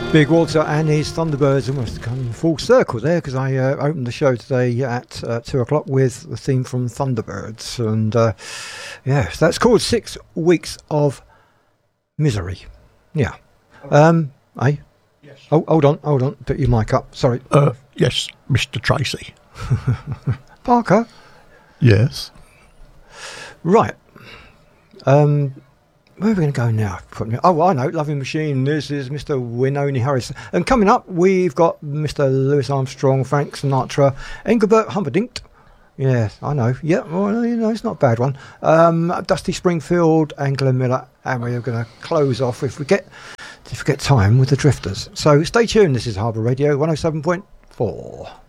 Big Walter and his Thunderbirds almost come full circle there, because I opened the show today at 2 o'clock with the theme from Thunderbirds, and yeah, that's called 6 Weeks of Misery. Yeah. Yes. Oh, hold on, put your mic up, sorry. Yes, Mr. Tracy. Parker? Yes. Right. Where are we going to go now? Oh, I know, Loving Machine. This is Mr. Wynonie Harris. And coming up, we've got Mr. Louis Armstrong, Frank Sinatra, Engelbert Humperdinck. Yeah, I know. Yeah, well, you know, it's not a bad one. Dusty Springfield and Glenn Miller. And we're going to close off, if we get time, with the Drifters. So stay tuned. This is Harbour Radio 107.4.